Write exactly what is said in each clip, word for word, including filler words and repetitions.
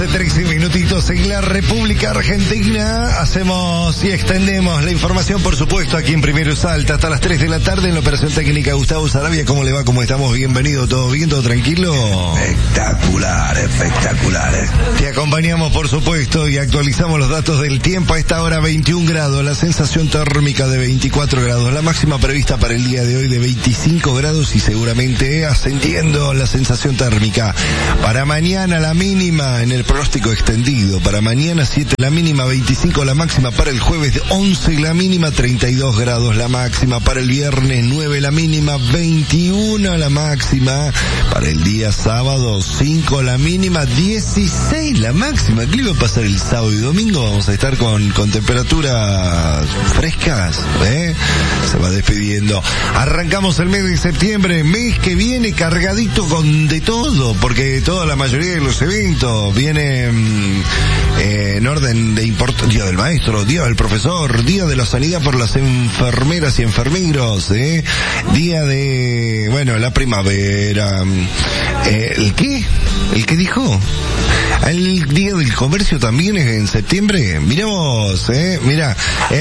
once, trece minutitos en la República Argentina. Hacemos y extendemos la información, por supuesto, aquí en Primero Salta hasta las tres de la tarde en la operación técnica Gustavo Sarabia. ¿Cómo le va? ¿Cómo estamos? Bienvenido. ¿Todo bien? ¿Todo tranquilo? Espectacular, espectacular. Te acompañamos, por supuesto, y actualizamos los datos del tiempo. A esta hora veintiún grados, la sensación térmica de veinticuatro grados, la máxima prevista para el día de hoy de veinticinco grados y seguramente ascendiendo la sensación térmica. Para mañana la mínima en el pronóstico extendido, para mañana siete la mínima, veinticinco la máxima, para el jueves once la mínima, treinta y dos grados la máxima, para el viernes nueve la mínima, veintiuno la máxima, para el día sábado cinco la mínima, dieciséis la máxima. ¿Qué le va a pasar el sábado y domingo? Vamos a estar con, con temperaturas frescas, ¿eh? Se va despidiendo. Arrancamos el mes de septiembre, mes que viene cargadito con de todo, porque toda la mayoría de los eventos vienen eh, en orden de importancia. Día del maestro, día del profesor, día de la sanidad por las enfermeras y enfermeros, ¿eh? Día de, bueno, la primavera. Eh, ¿El qué? ¿El qué dijo? El día del comercio también es en septiembre. Miramos, eh, mira,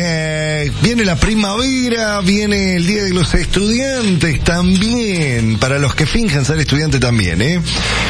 eh, viene la primavera, viene el día de los estudiantes también, para los que finjan ser estudiantes también, eh.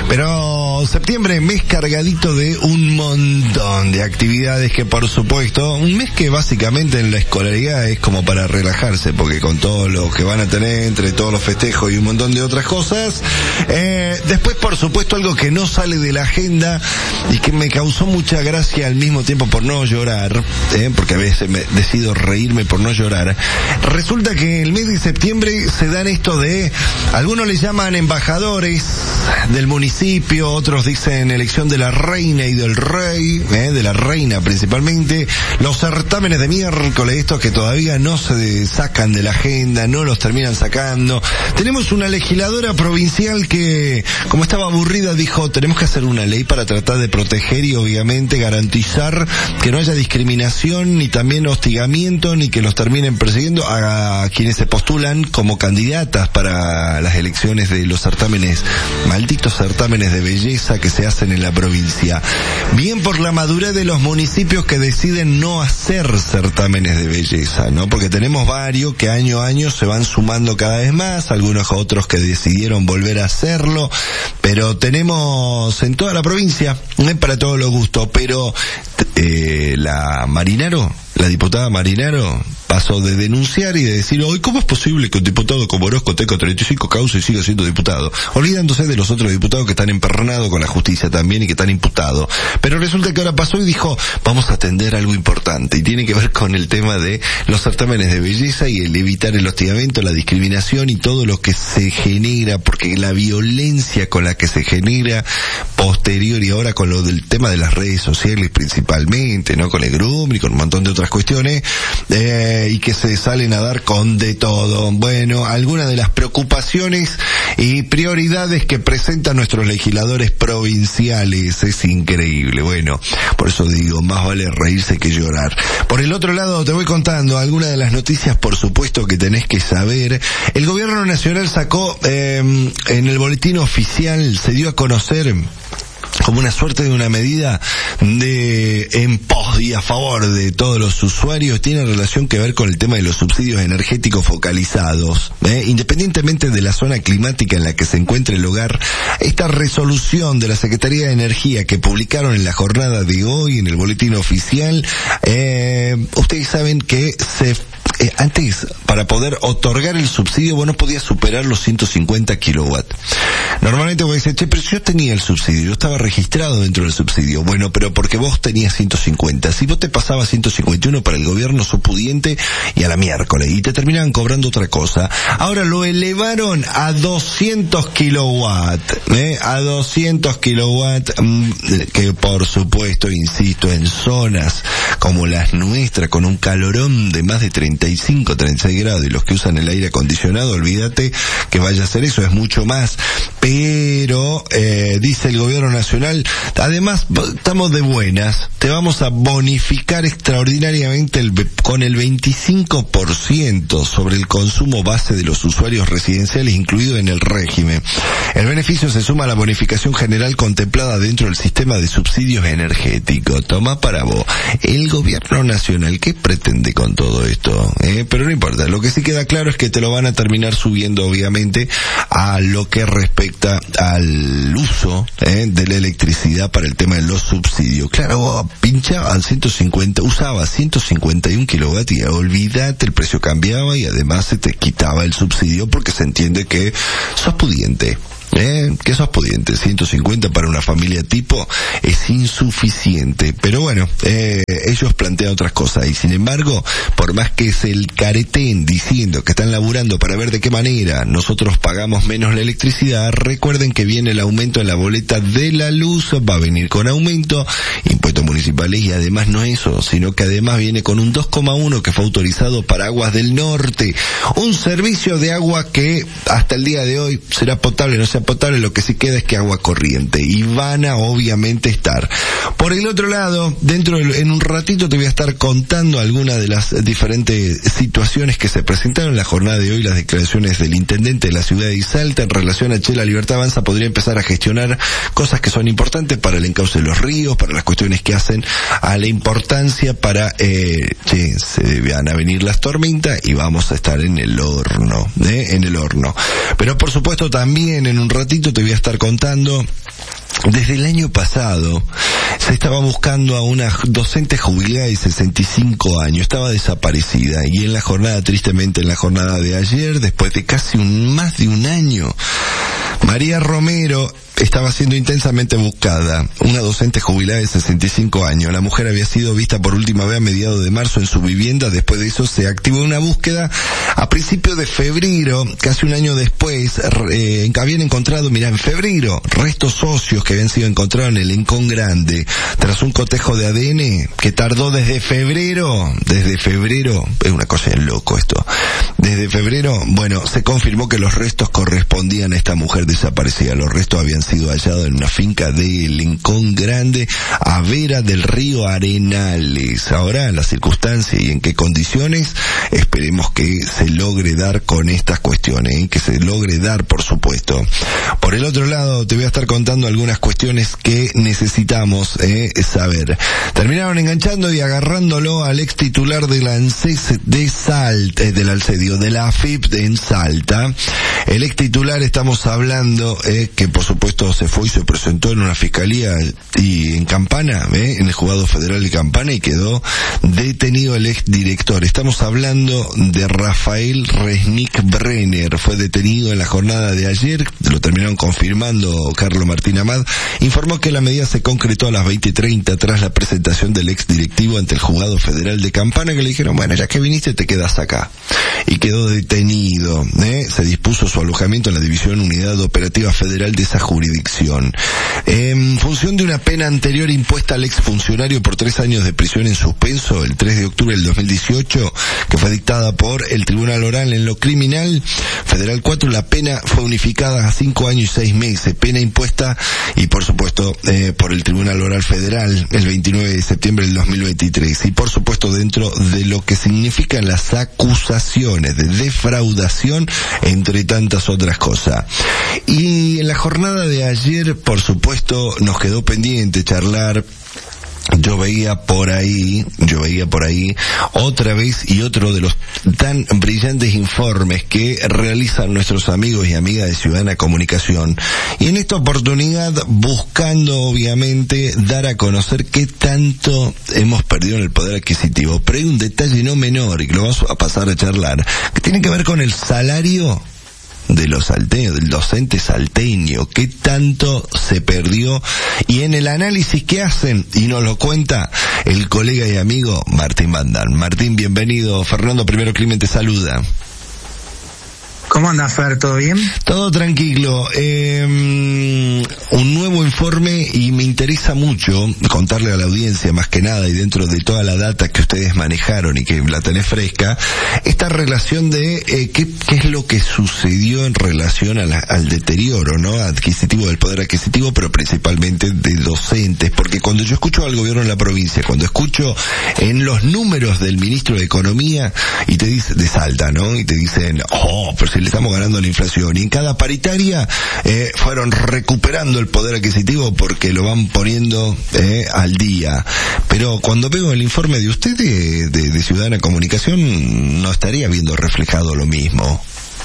Pero septiembre, mes cargadito de un montón de actividades que, por supuesto, un mes que básicamente en la escolaridad es como para relajarse, porque con todo lo que van a tener entre todos los festejos y un montón de otras cosas, eh, después, por supuesto, algo que no sale de la agenda y que me causó mucha gracia al mismo tiempo por no llorar, eh, porque a veces me decido reírme por no llorar. Resulta que el mes de septiembre se dan esto de, algunos le llaman embajadores del municipio, otros dicen elección de la reina y del rey, eh, de la reina principalmente, los certámenes de miércoles, estos que todavía no se sacan de la agenda, no los terminan sacando. Tenemos una legisladora provincial que, como estaba aburrida, dijo, tenemos que hacer una ley para tratar de proteger y obviamente garantizar que no haya discriminación ni también hostigamiento ni que los terminen persiguiendo a quienes se postulan como candidatas para las elecciones de los certámenes, malditos certámenes de belleza que se hacen en la provincia. Bien por la madurez de los municipios que deciden no hacer certámenes de belleza, ¿no? Porque tenemos varios que año a año se van sumando cada vez más, algunos otros que decidieron volver a hacerlo, pero tenemos en toda la provincia, ¿eh? Para todos los gustos, pero eh, la Marinaro, la diputada Marinaro, pasó de denunciar y de decir, hoy, ¿cómo es posible que un diputado como Orozco tenga treinta y cinco causas y siga siendo diputado? Olvidándose de los otros diputados que están empernados con la justicia también y que están imputados. Pero resulta que ahora pasó y dijo, vamos a atender algo importante, y tiene que ver con el tema de los certámenes de belleza y el evitar el hostigamiento, la discriminación y todo lo que se genera, porque la violencia con la que se genera posterior y ahora con lo del tema de las redes sociales principalmente, ¿no? Con el grooming y con un montón de otras cuestiones, eh, y que se salen a dar con de todo. Bueno, algunas de las preocupaciones y prioridades que presentan nuestros legisladores provinciales, es increíble. Bueno, por eso digo, más vale reírse que llorar. Por el otro lado, te voy contando algunas de las noticias, por supuesto, que tenés que saber. El gobierno nacional sacó, eh, en el boletín oficial, se dio a conocer como una suerte de una medida de en pos y a favor de todos los usuarios, tiene relación que ver con el tema de los subsidios energéticos focalizados, ¿eh? Independientemente de la zona climática en la que se encuentre el hogar. Esta resolución de la Secretaría de Energía que publicaron en la jornada de hoy en el boletín oficial, eh, ustedes saben que se Eh, antes, para poder otorgar el subsidio, vos no podías superar los ciento cincuenta kilowatts. Normalmente vos decís, che, pero yo tenía el subsidio, yo estaba registrado dentro del subsidio. Bueno, pero porque vos tenías ciento cincuenta. Si vos te pasabas ciento cincuenta y uno para el gobierno, sos pudiente y a la miércoles, y te terminaban cobrando otra cosa. Ahora lo elevaron a doscientos kilowatts, ¿eh? A doscientos kilowatts, mmm, que por supuesto, insisto, en zonas como las nuestras, con un calorón de más de treinta y y cinco, treinta y seis grados, y los que usan el aire acondicionado, olvídate que vaya a hacer eso, es mucho más. Pero, eh, dice el gobierno nacional, además, estamos de buenas, te vamos a bonificar extraordinariamente el, con el veinticinco por ciento sobre el consumo base de los usuarios residenciales incluido en el régimen. El beneficio se suma a la bonificación general contemplada dentro del sistema de subsidios energéticos. Toma para vos. El gobierno nacional, ¿qué pretende con todo esto? Eh, pero no importa, lo que sí queda claro es que te lo van a terminar subiendo obviamente a lo que respecta al uso eh, de la electricidad para el tema de los subsidios. Claro, vos pinchaban ciento cincuenta, usaba ciento cincuenta y un kilovatios, olvídate, el precio cambiaba y además se te quitaba el subsidio porque se entiende que sos pudiente. Eh, que sos pudiente, ciento cincuenta para una familia tipo es insuficiente, pero bueno, eh, ellos plantean otras cosas y sin embargo, por más que se el careten diciendo que están laburando para ver de qué manera nosotros pagamos menos la electricidad, recuerden que viene el aumento en la boleta de la luz, va a venir con aumento, impuestos municipales y además no eso, sino que además viene con un dos coma uno que fue autorizado para Aguas del Norte, un servicio de agua que hasta el día de hoy será potable, no sea potable, lo que sí queda es que agua corriente y van a obviamente estar. Por el otro lado, dentro de, en un ratito te voy a estar contando algunas de las diferentes situaciones que se presentaron en la jornada de hoy, las declaraciones del intendente de la ciudad de Salta en relación a che, la Libertad Avanza podría empezar a gestionar cosas que son importantes para el encauce de los ríos, para las cuestiones que hacen a la importancia para eh, che, se van a venir las tormentas y vamos a estar en el horno, ¿eh? en el horno. Pero por supuesto también en un ratito te voy a estar contando. Desde el año pasado se estaba buscando a una docente jubilada de sesenta y cinco años, estaba desaparecida y en la jornada, tristemente en la jornada de ayer, después de casi un más de un año, María Romero estaba siendo intensamente buscada, una docente jubilada de sesenta y cinco años. La mujer había sido vista por última vez a mediados de marzo en su vivienda, después de eso se activó una búsqueda a principios de febrero, casi un año después, eh, habían encontrado, mirá, en febrero, restos óseos que habían sido encontrados en el Encón Grande, tras un cotejo de A D N que tardó desde febrero, desde febrero, es una cosa de loco esto, desde febrero, bueno, se confirmó que los restos correspondían a esta mujer desaparecida, los restos habían sido hallado en una finca de Lencón Grande, a vera del río Arenales. Ahora, las circunstancias y en qué condiciones, esperemos que se logre dar con estas cuestiones, ¿eh? que se logre dar, por supuesto. Por el otro lado, te voy a estar contando algunas cuestiones que necesitamos eh, saber. Terminaron enganchando y agarrándolo al ex titular del ANSES de Salta, eh, del Alcedio, de la A F I P de en Salta. El ex titular, estamos hablando, eh, que por supuesto se fue y se presentó en una fiscalía y en Campana, ¿eh? en el juzgado federal de Campana, y quedó detenido el ex director. Estamos hablando de Rafael Resnick Brenner, fue detenido en la jornada de ayer, lo terminaron confirmando Carlos Martín Amad, informó que la medida se concretó a las veinte treinta tras la presentación del ex directivo ante el juzgado federal de Campana, que le dijeron, bueno, ya que viniste te quedas acá. Y quedó detenido, ¿eh? Se dispuso su alojamiento en la División Unidad Operativa Federal de esa jurisdicción. En función de una pena anterior impuesta al exfuncionario por tres años de prisión en suspenso, el tres de octubre del dos mil dieciocho, que fue dictada por el Tribunal Oral en lo Criminal Federal cuatro, la pena fue unificada a cinco años y seis meses, pena impuesta y por supuesto eh, por el Tribunal Oral Federal el veintinueve de septiembre del dos mil veintitrés, y por supuesto dentro de lo que significan las acusaciones de defraudación, entre tantas otras cosas. Y en la jornada de ayer, por supuesto, nos quedó pendiente charlar. Yo veía por ahí, yo veía por ahí otra vez y otro de los tan brillantes informes que realizan nuestros amigos y amigas de Ciudadana Comunicación. Y en esta oportunidad buscando obviamente dar a conocer qué tanto hemos perdido en el poder adquisitivo. Pero hay un detalle no menor y que lo vamos a pasar a charlar, que tiene que ver con el salario de los salteños, del docente salteño, qué tanto se perdió, y en el análisis que hacen, y nos lo cuenta el colega y amigo Martín Bandán. Martín, bienvenido. Fernando Primero Climen te saluda. ¿Cómo andás, Fer? ¿Todo bien? Todo tranquilo. Eh, un nuevo informe, y me interesa mucho contarle a la audiencia, más que nada, y dentro de toda la data que ustedes manejaron y que la tenés fresca, esta relación de eh, qué, qué es lo que sucedió en relación a la, al deterioro, ¿no?, adquisitivo del poder adquisitivo, pero principalmente de docentes, porque cuando yo escucho al gobierno de la provincia, cuando escucho en los números del ministro de Economía, y te dice, de Salta, ¿no?, y te dicen, oh, pero si le estamos ganando la inflación, y en cada paritaria eh, fueron recuperando el poder adquisitivo porque lo van poniendo eh, al día. Pero cuando veo el informe de usted de, de, de Ciudadana Comunicación, no estaría viendo reflejado lo mismo.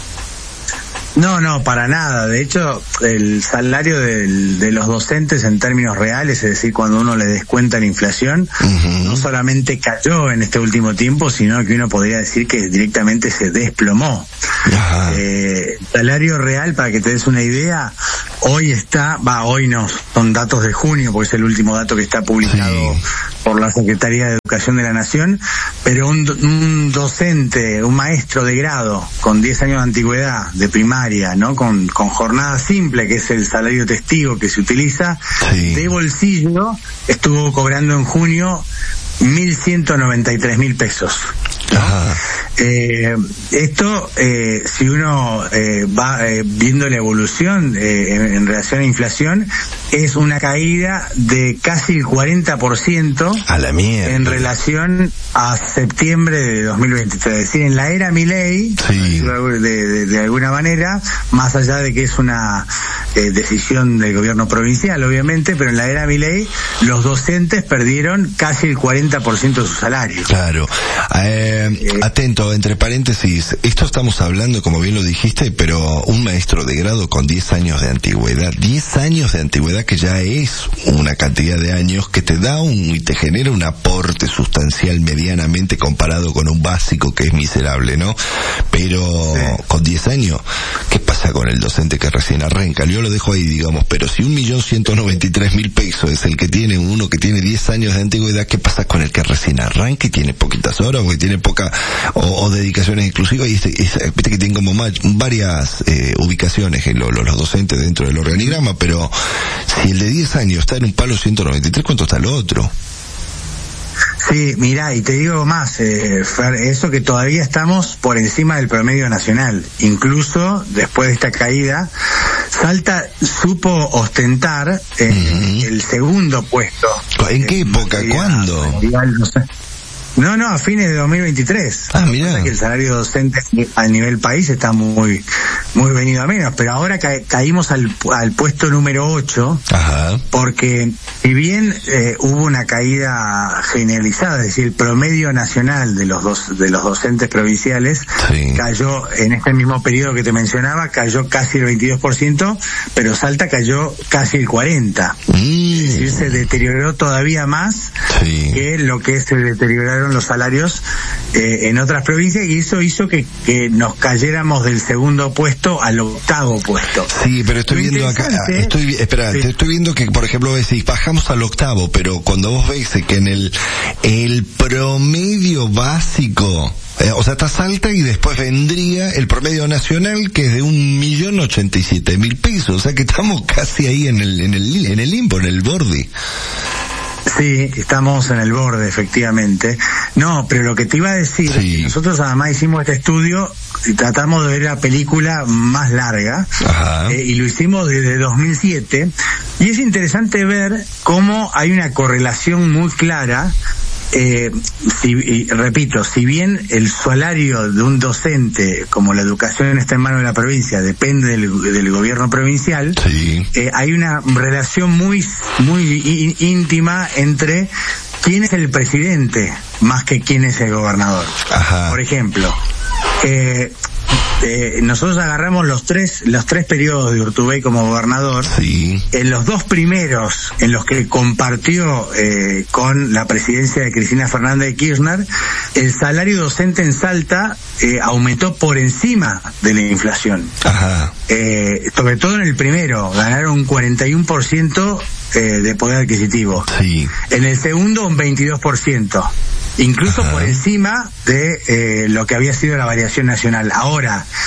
No, no, para nada. De hecho, el salario del, de los docentes en términos reales, es decir, cuando uno le descuenta la inflación, uh-huh. no solamente cayó en este último tiempo, sino que uno podría decir que directamente se desplomó. Uh-huh. Eh, salario real, para que te des una idea, hoy está, va, hoy no, son datos de junio, porque es el último dato que está publicado sí. por la Secretaría de Educación de la Nación, pero un, un docente, un maestro de grado con diez años de antigüedad, de primaria, ¿no?, con, con jornada simple, que es el salario testigo que se utiliza, sí. de bolsillo, estuvo cobrando en junio mil ciento noventa y tres mil pesos. ¿no? Eh, esto, eh, si uno eh, va eh, viendo la evolución eh, en, en relación a inflación, es una caída de casi el cuarenta por ciento a la mierda. En relación a septiembre de dos mil veintitrés. Es decir, en la era Milei, sí. de, de, de alguna manera, más allá de que es una eh, decisión del gobierno provincial, obviamente, pero en la era Milei, los docentes perdieron casi el cuarenta por ciento de su salario. Claro. Eh, eh, atento, entre paréntesis, esto estamos hablando, como bien lo dijiste, pero un maestro de grado con diez años de antigüedad, diez años de antigüedad, que ya es una cantidad de años que te da un, y te genera un aporte sustancial medianamente comparado con un básico que es miserable, ¿no? Pero sí. con diez años, ¿qué pasa con el docente que recién arranca? Yo lo dejo ahí, digamos, pero si un millón ciento noventa y tres mil pesos es el que tiene uno que tiene diez años de antigüedad, ¿qué pasa con el que recién arranca y tiene poquitas horas o que tiene poca o, o dedicaciones exclusivas? Y este, es, viste que tienen como más, varias eh, ubicaciones en lo, lo, los docentes dentro del organigrama, pero si el de diez años está en un palo ciento noventa y tres, ¿cuánto está el otro? Sí, mirá, y te digo más, eh, Fer, eso que todavía estamos por encima del promedio nacional. Incluso después de esta caída, Salta supo ostentar eh, uh-huh. el segundo puesto. ¿En qué época? ¿Cuándo? No sé. No, no, a fines de dos mil veintitrés. Ah, mira. Que el salario docente a nivel país está muy muy venido a menos, pero ahora ca- caímos al, al puesto número ocho. Ajá. Porque si bien eh, hubo una caída generalizada, es decir, el promedio nacional de los dos, de los docentes provinciales sí. cayó en este mismo periodo que te mencionaba, cayó casi el veintidós por ciento, pero Salta cayó casi el cuarenta por ciento. Mm. Es decir, se deterioró todavía más sí. que lo que se deterioraron los salarios eh, en otras provincias, y eso hizo que, que nos cayéramos del segundo puesto al octavo puesto. Sí, pero estoy Lo viendo acá, estoy, espera, sí. estoy viendo que, por ejemplo, decís, bajamos al octavo, pero cuando vos ves que en el, el promedio básico, eh, o sea, está Salta y después vendría el promedio nacional, que es de un millón ochenta y siete mil pesos, o sea que estamos casi ahí en el, en el, en el limbo, en el borde. Sí, estamos en el borde, efectivamente. No, pero lo que te iba a decir, sí. nosotros además hicimos este estudio y tratamos de ver la película más larga, eh, y lo hicimos desde dos mil siete, y es interesante ver cómo hay una correlación muy clara. Eh, si, y repito, si bien el salario de un docente, como la educación está en manos de la provincia, depende del, del gobierno provincial, sí. eh, hay una relación muy muy íntima entre quién es el presidente más que quién es el gobernador. Ajá. Por ejemplo, eh, Eh, nosotros agarramos los tres los tres periodos de Urtubey como gobernador. Sí. En los dos primeros en los que compartió eh, con la presidencia de Cristina Fernández de Kirchner, el salario docente en Salta eh, aumentó por encima de la inflación. Ajá. Eh, sobre todo en el primero, ganaron un cuarenta y uno por ciento eh, de poder adquisitivo. Sí. En el segundo un veintidós por ciento. Incluso Ajá. por encima de eh, lo que había sido la variación nacional. Ahora,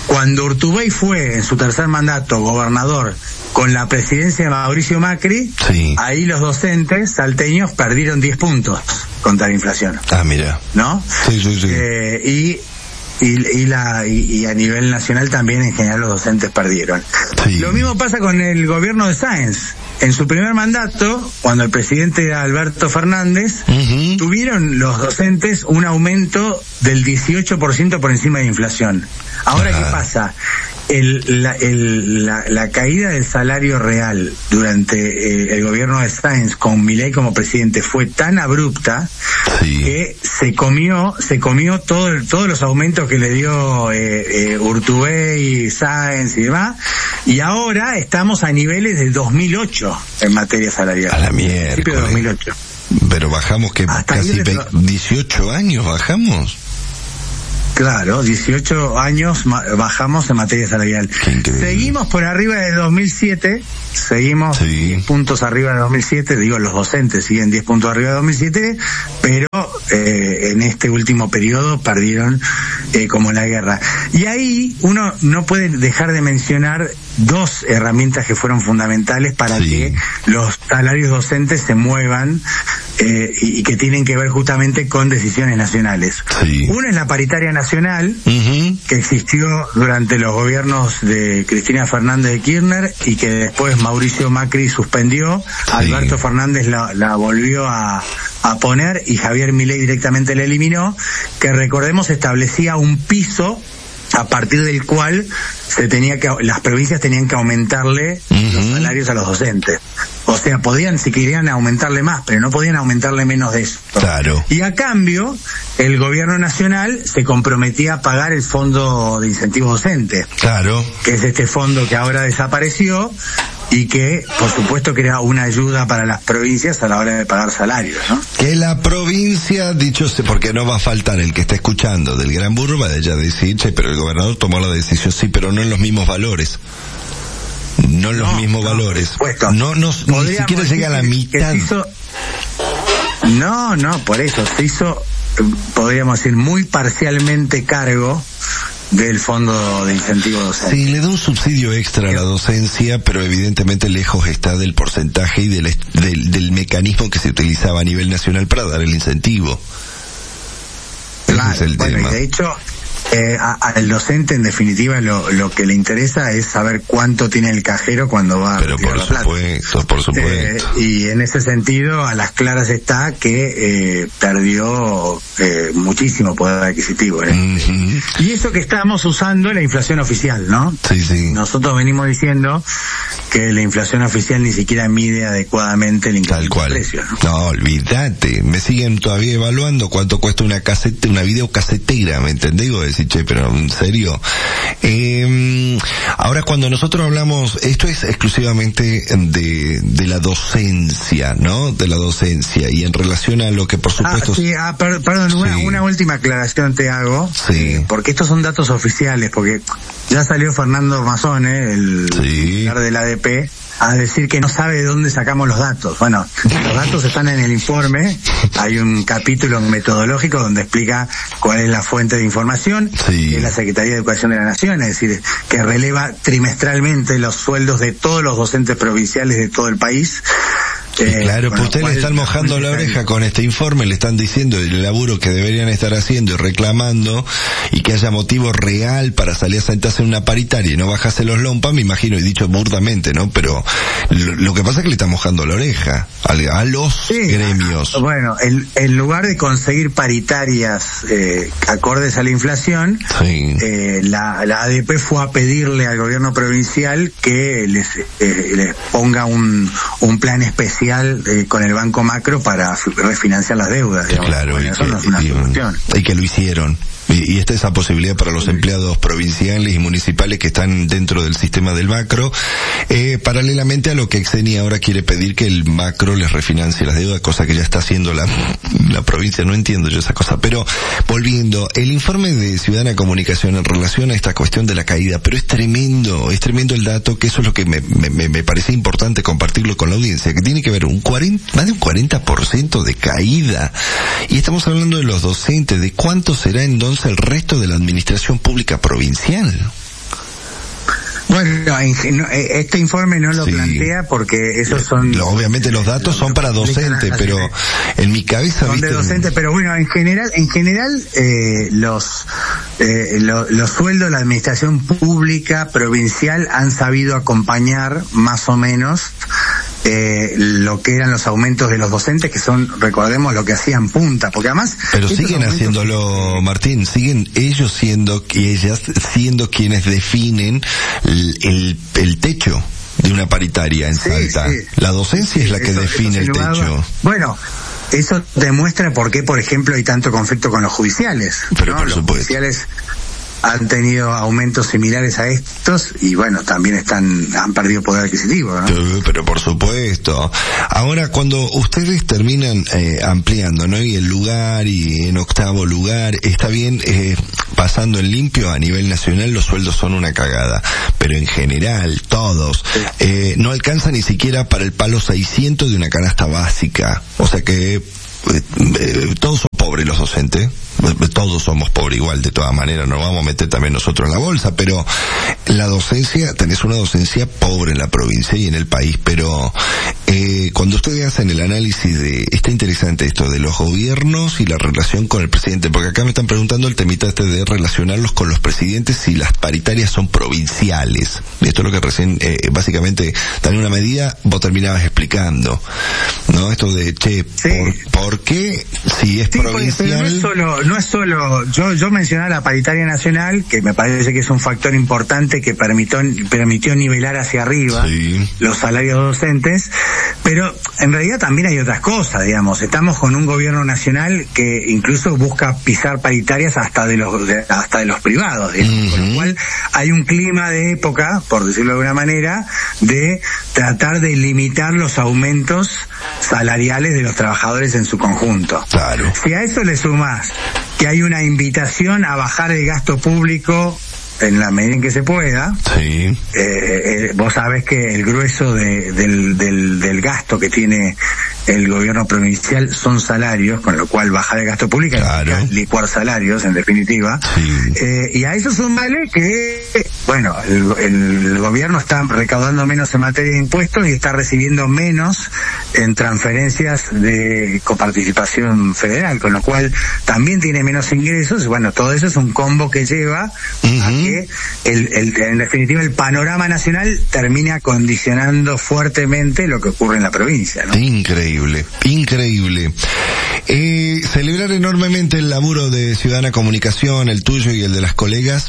cuando Urtubey fue en su tercer mandato gobernador con la presidencia de Mauricio Macri, sí. ahí los docentes salteños perdieron diez puntos contra la inflación. Ah, mira. ¿No? Sí, sí, sí. Eh, y Y, y, la, y, y a nivel nacional también en general los docentes perdieron. Sí. Lo mismo pasa con el gobierno de Sáenz. En su primer mandato, cuando el presidente era Alberto Fernández, uh-huh. tuvieron los docentes un aumento del dieciocho por ciento por encima de inflación. Ahora, uh-huh. ¿qué pasa? El, la, el, la, la caída del salario real durante eh, el gobierno de Sáenz con Milei como presidente fue tan abrupta sí. que se comió se comió todo el, todos los aumentos que le dio eh, eh, Urtubey, Sáenz y demás, y ahora estamos a niveles del dos mil ocho en materia salarial. A la mierda. Principio de dos mil ocho. Pero bajamos que Hasta casi ve- dieciocho años bajamos. Claro, dieciocho años ma- bajamos en materia salarial. Seguimos por arriba de dos mil siete, seguimos sí. diez puntos arriba de dos mil siete, digo, los docentes siguen diez puntos arriba de dos mil siete, pero eh, en este último periodo perdieron eh, como la guerra. Y ahí uno no puede dejar de mencionar dos herramientas que fueron fundamentales para sí. que los salarios docentes se muevan eh, y, y que tienen que ver justamente con decisiones nacionales. Sí. Una es la paritaria nacional, uh-huh. que existió durante los gobiernos de Cristina Fernández de Kirchner y que después Mauricio Macri suspendió, sí. Alberto Fernández la, la volvió a, a poner y Javier Milei directamente la eliminó, que recordemos establecía un piso a partir del cual se tenía que las provincias tenían que aumentarle uh-huh. los salarios a los docentes. O sea, podían, si querían, aumentarle más, pero no podían aumentarle menos de eso. Claro. Y a cambio, el gobierno nacional se comprometía a pagar el fondo de incentivos docentes. Claro. Que es este fondo que ahora desapareció y que, por supuesto, que era una ayuda para las provincias a la hora de pagar salarios, ¿no? Que la provincia, dicho, porque no va a faltar el que está escuchando del Gran Burro, va a ella decir, che, pero el gobernador tomó la decisión, sí, pero no en los mismos valores. No en los no, mismos no, valores. No, no, ni siquiera llega a la mitad. Hizo... No, no, por eso, se hizo, podríamos decir, muy parcialmente cargo del fondo de incentivo docente. Sí, le da un subsidio extra a la docencia, pero evidentemente lejos está del porcentaje y del, del, del mecanismo que se utilizaba a nivel nacional para dar el incentivo. Claro, ese es el bueno, tema. Y de hecho, eh, al docente en definitiva lo, lo que le interesa es saber cuánto tiene el cajero cuando va pero a retirar por la plata. Supuesto, por supuesto. Eh, y en ese sentido, a las claras está que eh, perdió eh, muchísimo poder adquisitivo. ¿eh? Uh-huh. Y eso que estamos usando la inflación oficial, ¿no? Sí, sí. Nosotros venimos diciendo que la inflación oficial ni siquiera mide adecuadamente el incremento de precios, ¿no? No, olvídate. Me siguen todavía evaluando cuánto cuesta una casete, una videocasetera, ¿me entendés? Digo, decir, che, pero en serio. Eh, ahora, cuando nosotros hablamos, esto es exclusivamente de, de la docencia, ¿no? De la docencia, y en relación a lo que por supuesto... Ah, sí, ah, per, perdón, sí. una, una última aclaración te hago. Sí. Eh, porque estos son datos oficiales, porque ya salió Fernando Mazzone, el sí. de la A D P, a decir que no sabe de dónde sacamos los datos. Bueno, los datos están en el informe, hay un capítulo metodológico donde explica cuál es la fuente de información, sí. que es la Secretaría de Educación de la Nación, es decir, que releva trimestralmente los sueldos de todos los docentes provinciales de todo el país. Eh, claro, pues ustedes le están mojando la oreja con este informe, le están diciendo el laburo que deberían estar haciendo y reclamando, y que haya motivo real para salir a sentarse en una paritaria y no bajarse los lompas, me imagino, y dicho burdamente, ¿no? Pero lo, lo que pasa es que le están mojando la oreja a, a los sí, gremios. Bueno, en, en lugar de conseguir paritarias eh, acordes a la inflación, sí. eh, la, la A D P fue a pedirle al gobierno provincial que les, eh, les ponga un, un plan especial Eh, con el Banco Macro para refinanciar las deudas. Digamos. Claro, bueno, y, eso que, no es una y, solución. y que lo hicieron. Y, y esta es esa posibilidad para los empleados provinciales y municipales que están dentro del sistema del macro, eh, paralelamente a lo que Exeni ahora quiere pedir, que el macro les refinancie las deudas, cosa que ya está haciendo la, la provincia. No entiendo yo esa cosa. Pero, volviendo, el informe de Ciudadana Comunicación en relación a esta cuestión de la caída, pero es tremendo, es tremendo el dato, que eso es lo que me, me, me parece importante compartirlo con la audiencia, que tiene que ver un cuarenta, más de un cuarenta por ciento de caída. Y estamos hablando de los docentes, de cuánto será entonces el resto de la administración pública provincial. Bueno, este informe no lo sí. plantea porque esos son... Obviamente los datos son para docentes, pero en mi cabeza... Son de docentes, pero bueno, en general, en general eh, los, eh, lo, los sueldos de la administración pública provincial han sabido acompañar más o menos Eh, lo que eran los aumentos de los docentes, que son, recordemos, lo que hacían punta, porque además... Pero siguen haciéndolo, Martín, siguen ellos siendo, y ellas siendo quienes definen el, el, el techo de una paritaria en sí, Salta. Sí. La docencia sí, es la que eso, define eso el techo. Bueno, eso demuestra por qué, por ejemplo, hay tanto conflicto con los judiciales. Pero ¿no? por los supuesto. Judiciales han tenido aumentos similares a estos y bueno, también están han perdido poder adquisitivo, ¿no? Pero, pero por supuesto. Ahora, cuando ustedes terminan eh, ampliando, ¿no? Y el lugar, y en octavo lugar, está bien, eh, pasando en limpio a nivel nacional los sueldos son una cagada, pero en general, todos, sí. eh, no alcanza ni siquiera para el palo seiscientos de una canasta básica. O sea que eh, eh, todos son pobres los docentes. Todos somos pobres igual, de todas maneras, nos vamos a meter también nosotros en la bolsa, pero la docencia, tenés una docencia pobre en la provincia y en el país, pero eh, cuando ustedes hacen el análisis de, está interesante esto de los gobiernos y la relación con el presidente, porque acá me están preguntando el temita este de relacionarlos con los presidentes si las paritarias son provinciales. Esto es lo que recién, eh, básicamente, en una medida vos terminabas explicando, ¿no? Esto de, che, sí. ¿por, ¿por qué si es sí, provincial? No es solo, no es solo, yo, yo mencionaba la paritaria nacional, que me parece que es un factor importante que permitió, permitió nivelar hacia arriba sí. los salarios docentes, pero en realidad también hay otras cosas, digamos, estamos con un gobierno nacional que incluso busca pisar paritarias hasta de los, de, hasta de los privados, digamos, uh-huh. con lo cual hay un clima de época, por decirlo de alguna manera, de tratar de limitar los aumentos salariales de los trabajadores en su conjunto. Claro. Si a eso le sumás que hay una invitación a bajar el gasto público en la medida en que se pueda, sí. eh, eh, vos sabés que el grueso de, del, del, del gasto que tiene el gobierno provincial son salarios, con lo cual bajar el gasto público claro. es licuar salarios, en definitiva. Sí. Eh, y a eso sumale que, bueno, el, el gobierno está recaudando menos en materia de impuestos y está recibiendo menos en transferencias de coparticipación federal, con lo cual también tiene menos ingresos. Bueno, todo eso es un combo que lleva uh-huh. a que, el, el, en definitiva, el panorama nacional termina condicionando fuertemente lo que ocurre en la provincia, ¿no? Increíble. Increíble, increíble. Eh, celebrar enormemente el laburo de Ciudadana Comunicación, el tuyo y el de las colegas.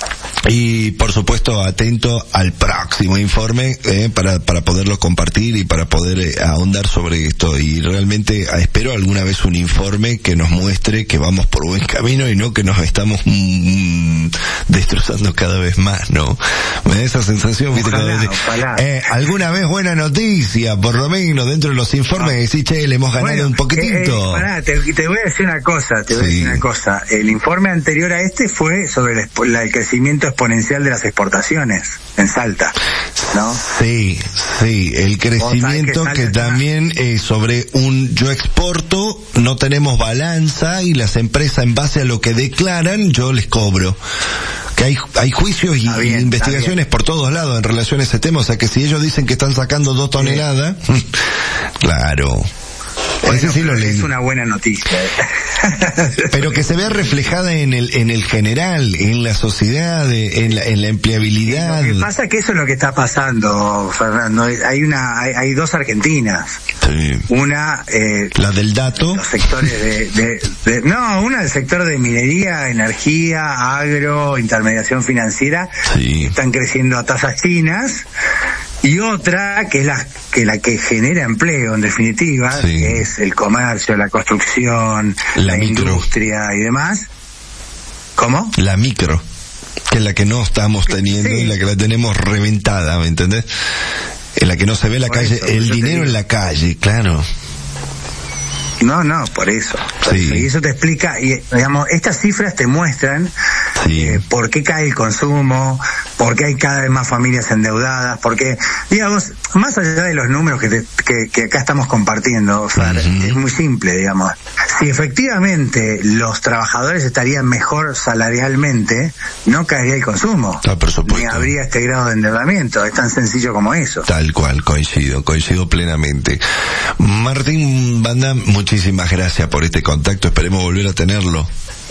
Y por supuesto atento al próximo informe eh, para para poderlo compartir y para poder eh, ahondar sobre esto, y realmente eh, espero alguna vez un informe que nos muestre que vamos por buen camino y no que nos estamos mm, destrozando cada vez más, ¿no? Me da esa sensación, ¿viste? Ojalá, ojalá. Eh, alguna vez buena noticia, por lo menos dentro de los informes, ah. decís, che, le hemos ganado bueno, un poquitito. Eh, pará, te, te voy a decir una cosa, te voy sí. a decir una cosa. El informe anterior a este fue sobre el, la, el crecimiento exponencial de las exportaciones en Salta, ¿no? Sí, sí, el crecimiento que, que también eh, sobre un yo exporto, no tenemos balanza y las empresas en base a lo que declaran yo les cobro. Que hay, hay juicios y, bien, y investigaciones por todos lados en relación a ese tema, o sea que si ellos dicen que están sacando dos toneladas, sí. claro. Bueno, ese sí lo leí. Es una buena noticia. Pero que se vea reflejada en el en el general, en la sociedad, en la, en la empleabilidad. Lo que pasa es que eso es lo que está pasando, Fernando. Hay una, hay, hay dos Argentinas. Sí. Una, eh, la del dato. Los sectores de, de, de, no, una del sector de minería, energía, agro, intermediación financiera. Sí. Están creciendo a tasas chinas. Y otra, que es la que la que genera empleo, en definitiva, sí. que es el comercio, la construcción, la, la industria y demás. ¿Cómo? La micro, que es la que no estamos teniendo sí. y la que la tenemos reventada, ¿me entendés? En la que no se ve la por calle, eso, el dinero en la calle, claro. No, no, por eso. Por sí. eso. Y eso te explica, y digamos, estas cifras te muestran sí. eh, por qué cae el consumo, por qué hay cada vez más familias endeudadas, porque, digamos, más allá de los números que, te, que, que acá estamos compartiendo, Fer, uh-huh. es muy simple, digamos. si efectivamente los trabajadores estarían mejor salarialmente, no caería el consumo. Ah, por supuesto. Ni habría este grado de endeudamiento. Es tan sencillo como eso. Tal cual, coincido, coincido plenamente. Martín Van Dam, muchísimas gracias por este contacto. Esperemos volver a tenerlo.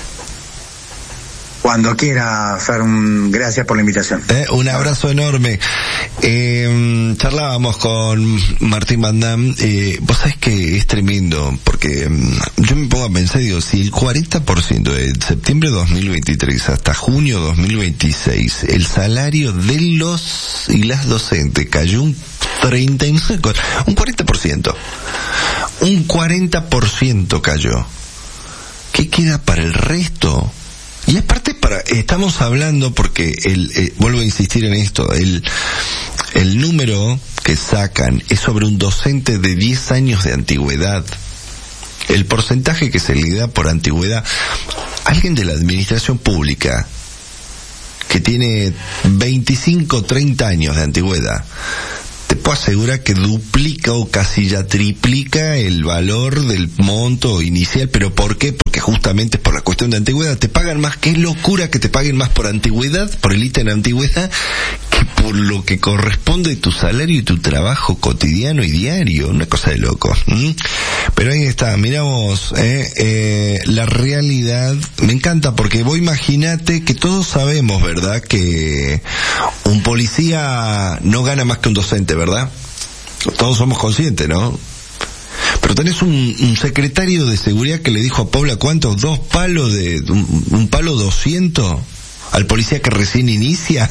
Cuando quiera, Fer, un, gracias por la invitación. Eh, un abrazo enorme. Eh, charlábamos con Martín Van Dam, eh, vos sabés que es tremendo, porque um, yo me pongo a pensar, digo, si el cuarenta por ciento de septiembre de dos mil veintitrés hasta junio de dos mil veintiséis, el salario de los y las docentes cayó un treinta y nueve, un cuarenta por ciento. Un cuarenta por ciento cayó. ¿Qué queda para el resto? Y aparte, para, estamos hablando, porque el, eh, vuelvo a insistir en esto, el, el número que sacan es sobre un docente de diez años de antigüedad. El porcentaje que se le da por antigüedad, alguien de la administración pública que tiene veinticinco, treinta años de antigüedad, te puedo asegurar que duplica o casi ya triplica el valor del monto inicial. ¿Pero por qué? Porque justamente es por la cuestión de antigüedad. Te pagan más. Qué locura que te paguen más por antigüedad, por el ítem de antigüedad, que por lo que corresponde tu salario y tu trabajo cotidiano y diario. Una cosa de loco. ¿Mm? Pero ahí está, miramos eh, eh, la realidad. Me encanta porque vos imaginate que todos sabemos, ¿verdad?, que un policía no gana más que un docente, ¿verdad? Todos somos conscientes, ¿no? Pero tenés un, un secretario de seguridad que le dijo a Paula, ¿cuántos? Dos palos de, un, un palo doscientos al policía que recién inicia.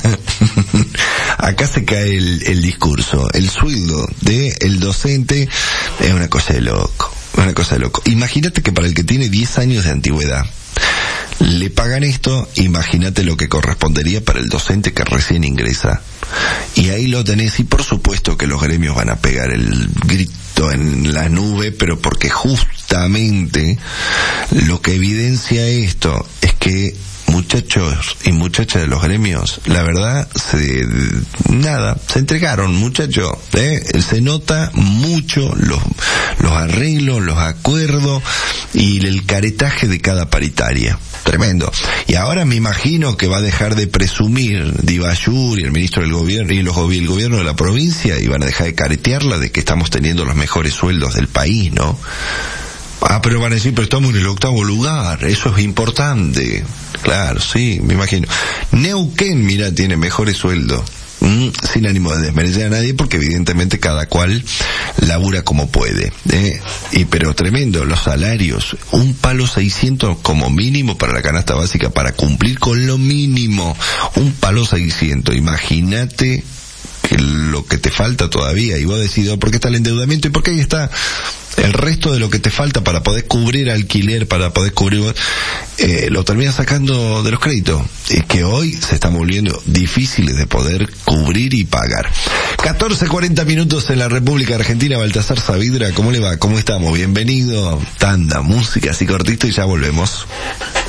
Acá se cae el, el discurso. El sueldo del docente es una cosa de loco, una cosa de loco. Imagínate que para el que tiene diez años de antigüedad le pagan esto, imagínate lo que correspondería para el docente que recién ingresa. Y ahí lo tenés, y por supuesto que los gremios van a pegar el grito en la nube, pero porque justamente lo que evidencia esto es que muchachos y muchachas de los gremios, la verdad, se, nada, se entregaron, muchachos, ¿eh? Se nota mucho los, los arreglos, los acuerdos y el caretaje de cada paritaria. Tremendo. Y ahora me imagino que va a dejar de presumir Divayur y el ministro del gobierno y los, el gobierno de la provincia, y van a dejar de caretearla de que estamos teniendo los mejores sueldos del país, ¿no? Ah, pero van a decir, pero estamos en el octavo lugar, eso es importante. Claro, sí, me imagino. Neuquén, mira, tiene mejores sueldos. Mm, sin ánimo de desmerecer a nadie, porque evidentemente cada cual labura como puede, ¿eh? Y pero tremendo, los salarios, un palo seiscientos como mínimo para la canasta básica, para cumplir con lo mínimo, un palo seiscientos, imagínate que lo que te falta todavía, y vos decís, ¿por qué está el endeudamiento? Y por qué ahí está el resto de lo que te falta para poder cubrir alquiler, para poder cubrir, eh, lo terminas sacando de los créditos, y que hoy se están volviendo difíciles de poder cubrir y pagar. catorce cuarenta minutos en la República Argentina. Baltasar Saavedra, ¿cómo le va? ¿Cómo estamos? Bienvenido. Tanda, música así cortito y ya volvemos.